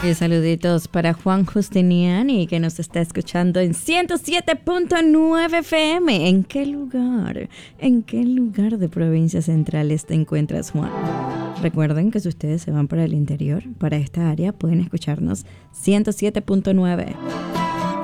Y saluditos para Juan Justiniani, que nos está escuchando en 107.9 FM. ¿En qué lugar? ¿En qué lugar de Provincias Centrales te encuentras, Juan? Recuerden que si ustedes se van para el interior, para esta área, pueden escucharnos 107.9.